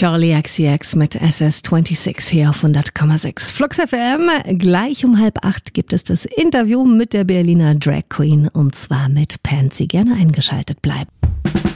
Charlie XCX mit SS26 hier auf 100,6 Flux FM. Gleich um 7:30 gibt es das Interview mit der Berliner Drag Queen und zwar mit Pansy. Gerne eingeschaltet bleiben.